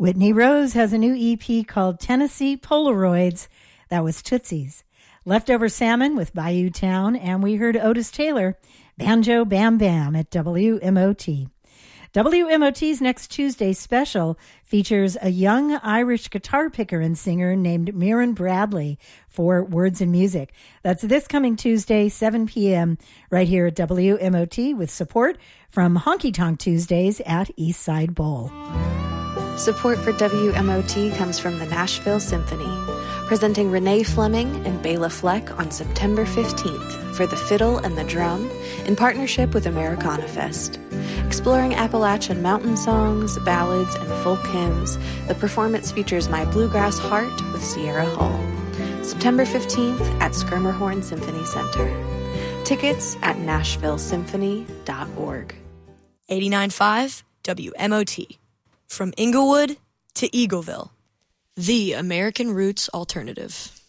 Whitney Rose has a new EP called Tennessee Polaroids. That was Tootsie's. Leftover Salmon with Bayou Town, and we heard Otis Taylor, Banjo Bam Bam at WMOT. WMOT's next Tuesday special features a young Irish guitar picker and singer named Mirren Bradley for Words and Music. That's this coming Tuesday, 7 p.m., right here at WMOT, with support from Honky Tonk Tuesdays at Eastside Bowl. Support for WMOT comes from the Nashville Symphony, presenting Renee Fleming and Bela Fleck on September 15th for the fiddle and the drum in partnership with Americana Fest. Exploring Appalachian mountain songs, ballads, and folk hymns, the performance features My Bluegrass Heart with Sierra Hull. September 15th at Schermerhorn Symphony Center. Tickets at nashvillesymphony.org. 89.5 WMOT. From Inglewood to Eagleville, the American Roots Alternative.